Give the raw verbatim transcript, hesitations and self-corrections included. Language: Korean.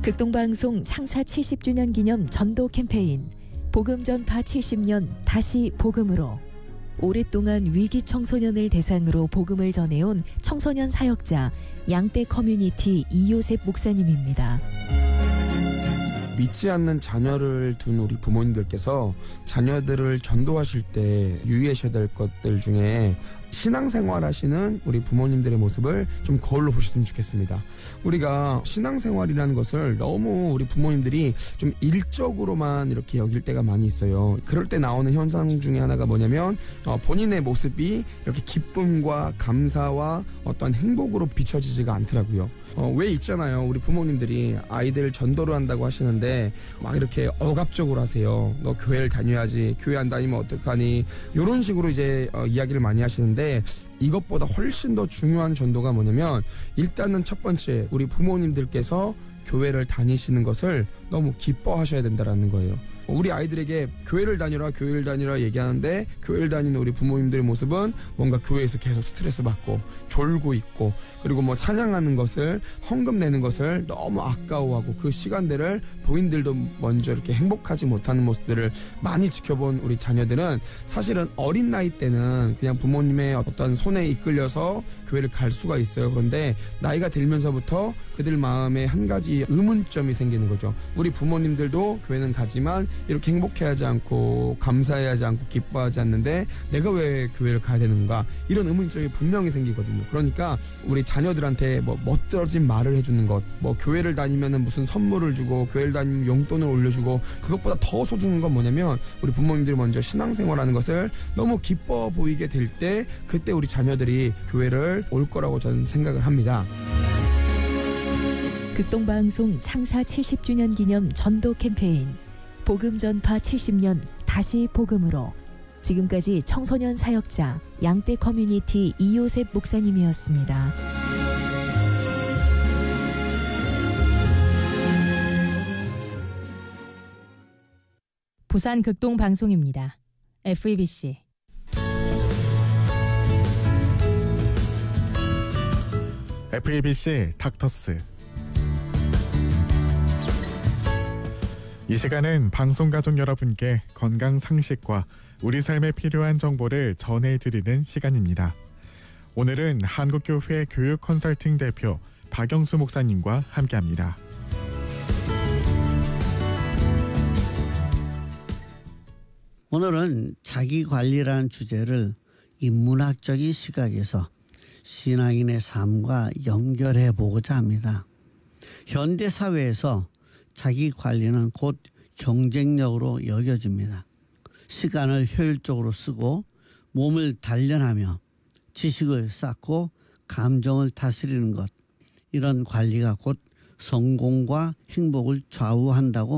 극동방송 창사 칠십 주년 기념 전도 캠페인 복음 전파 칠십 년 다시 복음으로 오랫동안 위기 청소년을 대상으로 복음을 전해온 청소년 사역자 양떼 커뮤니티 이요셉 목사님입니다. 믿지 않는 자녀를 둔 우리 부모님들께서 자녀들을 전도하실 때 유의하셔야 될 것들 중에 신앙생활 하시는 우리 부모님들의 모습을 좀 거울로 보셨으면 좋겠습니다. 우리가 신앙생활이라는 것을 너무 우리 부모님들이 좀 일적으로만 이렇게 여길 때가 많이 있어요. 그럴 때 나오는 현상 중에 하나가 뭐냐면 어, 본인의 모습이 이렇게 기쁨과 감사와 어떤 행복으로 비춰지지가 않더라고요. 어, 왜 있잖아요. 우리 부모님들이 아이들 전도를 한다고 하시는데 막 이렇게 억압적으로 하세요. 너 교회를 다녀야지. 교회 안 다니면 어떡하니. 이런 식으로 이제 어, 이야기를 많이 하시는데 이것보다 훨씬 더 중요한 전도가 뭐냐면 일단은 첫 번째 우리 부모님들께서 교회를 다니시는 것을 너무 기뻐하셔야 된다는 거예요. 우리 아이들에게 교회를 다니라 교회를 다니라 얘기하는데 교회를 다니는 우리 부모님들의 모습은 뭔가 교회에서 계속 스트레스 받고 졸고 있고 그리고 뭐 찬양하는 것을 헌금 내는 것을 너무 아까워하고 그 시간들을 본인들도 먼저 이렇게 행복하지 못하는 모습들을 많이 지켜본 우리 자녀들은 사실은 어린 나이 때는 그냥 부모님의 어떤 손에 이끌려서 교회를 갈 수가 있어요. 그런데 나이가 들면서부터 그들 마음에 한 가지 의문점이 생기는 거죠. 우리 부모님들도 교회는 가지만 이렇게 행복해하지 않고 감사해하지 않고 기뻐하지 않는데 내가 왜 교회를 가야 되는가 이런 의문점이 분명히 생기거든요. 그러니까 우리 자녀들한테 뭐 멋들어진 말을 해주는 것, 뭐 교회를 다니면은 무슨 선물을 주고 교회를 다니면 용돈을 올려주고 그것보다 더 소중한 건 뭐냐면 우리 부모님들이 먼저 신앙생활하는 것을 너무 기뻐 보이게 될 때 그때 우리 자녀들이 교회를 올 거라고 저는 생각을 합니다. 극동방송 창사 칠십 주년 기념 전도 캠페인 복음 전파 칠십 년 다시 복음으로 지금까지 청소년 사역자 양떼 커뮤니티 이요셉 목사님이었습니다. 부산 극동방송입니다. 에프이비씨 에프이비씨 닥터스 이 시간은 방송가족 여러분께 건강 상식과 우리 삶에 필요한 정보를 전해드리는 시간입니다. 오늘은 한국교회 교육 컨설팅 대표 박영수 목사님과 함께합니다. 오늘은 자기관리라는 주제를 인문학적인 시각에서 신앙인의 삶과 연결해 보고자 합니다. 현대사회에서 자기관리는 곧 경쟁력으로 여겨집니다. 시간을 효율적으로 쓰고 몸을 단련하며 지식을 쌓고 감정을 다스리는 것, 이런 관리가 곧 성공과 행복을 좌우한다고